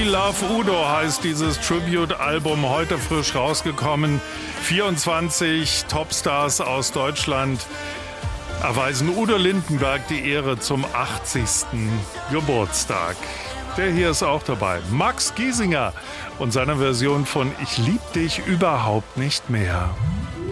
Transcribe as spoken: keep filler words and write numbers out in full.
Love Udo heißt dieses Tribute-Album, heute frisch rausgekommen. vierundzwanzig Topstars aus Deutschland erweisen Udo Lindenberg die Ehre zum achtzigsten Geburtstag. Der hier ist auch dabei, Max Giesinger und seine Version von Ich lieb dich überhaupt nicht mehr.